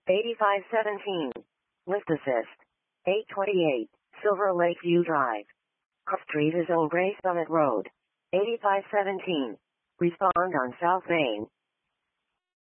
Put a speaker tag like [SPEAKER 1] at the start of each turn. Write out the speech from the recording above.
[SPEAKER 1] 8517. Lift assist. 828. Silver Lake View Drive. Cross Street is on Gray Summit Road. 8517. Respond on South Main.